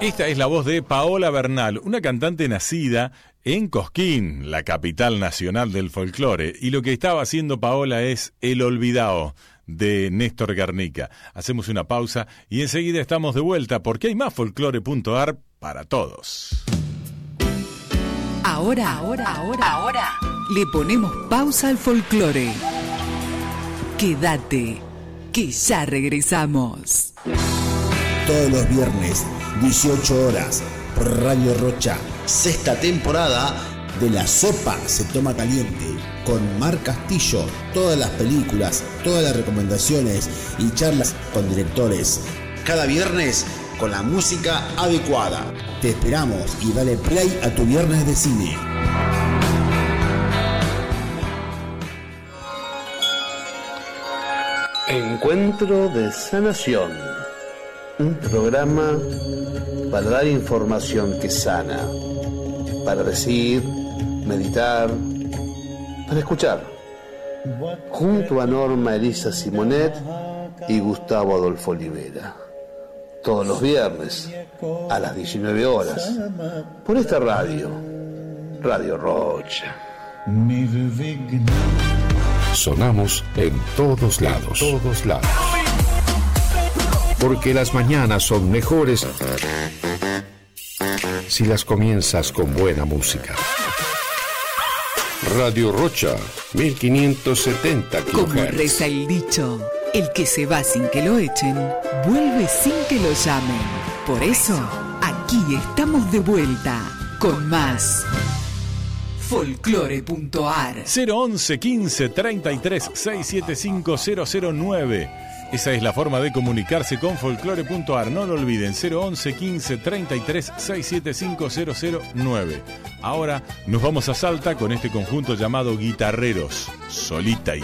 Esta es la voz de Paola Bernal, una cantante nacida en Cosquín, la capital nacional del folclore. Y lo que estaba haciendo Paola es El Olvidao, de Néstor Guernica. Hacemos una pausa y enseguida estamos de vuelta porque hay más folclore.ar para todos. Ahora, le ponemos pausa al folclore. Quédate, que ya regresamos. Todos los viernes, 18 horas, por Radio Rocha. Sexta temporada de La Sopa se Toma Caliente, con Mar Castillo. Todas las películas, todas las recomendaciones y charlas con directores. Cada viernes con la música adecuada. Te esperamos y dale play a tu viernes de cine. Encuentro de Sanación. Un programa para dar información que sana, para decir, meditar, para escuchar. Junto a Norma Elisa Simonet y Gustavo Adolfo Olivera. Todos los viernes a las 19 horas. Por esta radio, Radio Rocha. Sonamos en todos lados. Porque las mañanas son mejores si las comienzas con buena música. Radio Rocha, 1570 kHz. Como reza el dicho, el que se va sin que lo echen, vuelve sin que lo llamen. Por eso, aquí estamos de vuelta con más folclore.ar. 011 15 33 675 009. Esa es la forma de comunicarse con folclore.ar. No lo olviden, 011 15 33 675 009. Ahora nos vamos a Salta con este conjunto llamado Guitarreros, Solita y